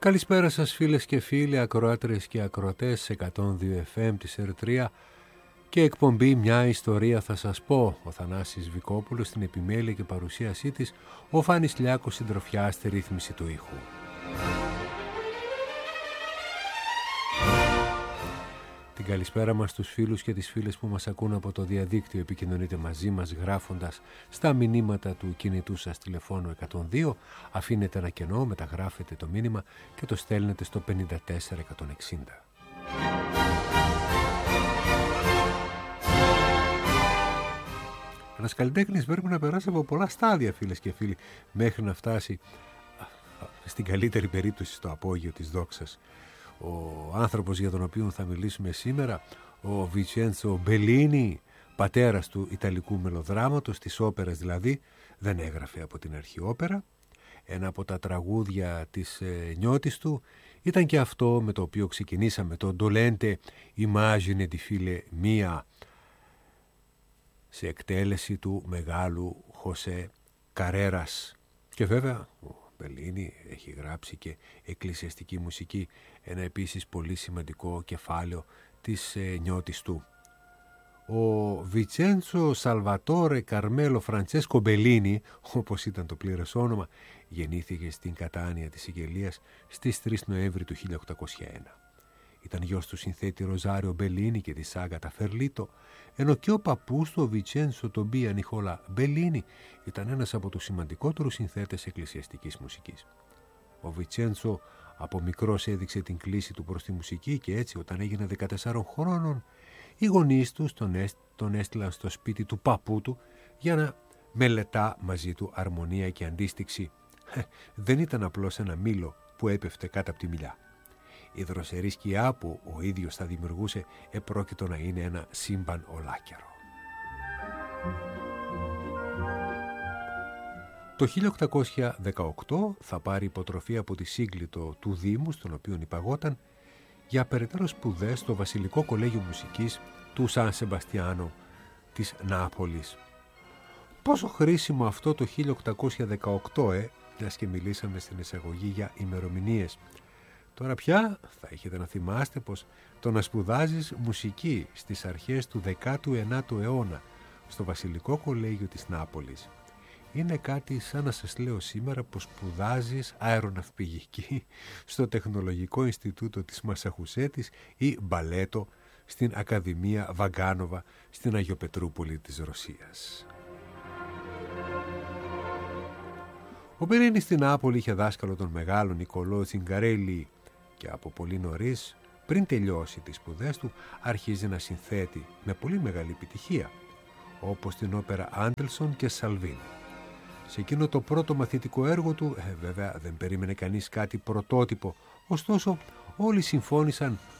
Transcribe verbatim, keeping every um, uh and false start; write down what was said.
Καλησπέρα σας φίλες και φίλοι, ακροάτρες και ακροατές εκατόν δύο εφ εμ της Ερτρία και εκπομπή «Μια ιστορία θα σας πω». Ο Θανάσης Βικόπουλος στην επιμέλεια και παρουσίασή της, ο Φάνης Λιάκος συντροφιά στη ρύθμιση του ήχου. Την καλησπέρα μας στους φίλους και τις φίλες που μας ακούν από το διαδίκτυο. Επικοινωνείτε μαζί μας γράφοντας στα μηνύματα του κινητού σας τηλεφώνου εκατόν δύο, αφήνετε ένα κενό, μεταγράφετε το μήνυμα και το στέλνετε στο πενήντα τέσσερα εκατόν εξήντα. Ένας καλλιτέχνης πρέπει να περάσει από πολλά στάδια, φίλες και φίλοι, μέχρι να φτάσει στην καλύτερη περίπτωση στο απόγειο της δόξας. Ο άνθρωπος για τον οποίο θα μιλήσουμε σήμερα, ο Βιτσέντσο Μπελίνι, πατέρας του ιταλικού μελοδράματος, της όπερας δηλαδή, δεν έγραφε από την αρχή όπερα. Ένα από τα τραγούδια της ε, νιώτης του ήταν και αυτό με το οποίο ξεκινήσαμε, το «Dolente Immagine di Fille Mia», σε εκτέλεση του μεγάλου Χωσέ Καρέρας. Και βέβαια ο Μπελίνι έχει γράψει και εκκλησιαστική μουσική, ένα επίσης πολύ σημαντικό κεφάλαιο της ε, νιώτης του. Ο Βιτσέντσο Σαλβατόρε Καρμέλο Φραντσέσκο Μπελίνι, όπως ήταν το πλήρες όνομα, γεννήθηκε στην Κατάνια της Σικελίας στις τρεις Νοέμβρη του χίλια οκτακόσια ένα. Ήταν γιος του συνθέτη Ροζάριο Μπελίνι και της Άγατα Φερλίτο, ενώ και ο παππούς του, ο Βιτσέντσο Τομπία Νικόλα Μπελίνι, ήταν ένας από τους σημαντικότερους συνθέτες εκκλησιαστικής μουσικής. Ο Βιτσέντσο από μικρός έδειξε την κλίση του προς τη μουσική και έτσι όταν έγινε δεκατεσσάρων χρόνων, οι γονείς του τον, έσ, τον έστειλαν στο σπίτι του παππού του για να μελετά μαζί του αρμονία και αντίστοιξη. Δεν ήταν απλώς ένα μήλο που έπεφτε κάτω από τη μιλιά. Η δροσερή σκιά που ο ίδιος θα δημιουργούσε επρόκειτο να είναι ένα σύμπαν ολάκερο. Το χίλια οκτακόσια δεκαοκτώ θα πάρει υποτροφή από τη Σύγκλιτο του Δήμου, στον οποίο υπαγόταν, για περαιτέρω σπουδές στο Βασιλικό Κολέγιο Μουσικής του Σαν Σεμπαστιάνο της Νάπολης. Πόσο χρήσιμο αυτό το χίλια οκτακόσια δεκαοκτώ, ε, μιας και μιλήσαμε στην εισαγωγή για ημερομηνίες. Τώρα πια θα έχετε να θυμάστε πως το να σπουδάζεις μουσική στις αρχές του δέκατου ενάτου αιώνα στο Βασιλικό Κολέγιο της Νάπολης είναι κάτι σαν να σας λέω σήμερα πως σπουδάζεις αεροναυπηγική στο Τεχνολογικό Ινστιτούτο της Μασαχουσέτης ή μπαλέτο στην Ακαδημία Βαγκάνοβα στην Αγιοπετρούπολη της Ρωσίας. Ο Μπελίνι στην Νάπολη είχε δάσκαλο τον μεγάλο Νικολό Τσιγκαρέλη και από πολύ νωρίς, πριν τελειώσει τις σπουδές του, αρχίζει να συνθέτει με πολύ μεγάλη επιτυχία, όπως την όπερα Άντελσον και Σαλβίνη. Σε εκείνο το πρώτο μαθητικό έργο του, ε, βέβαια δεν περίμενε κανείς κάτι πρωτότυπο, ωστόσο όλοι συμφώνησαν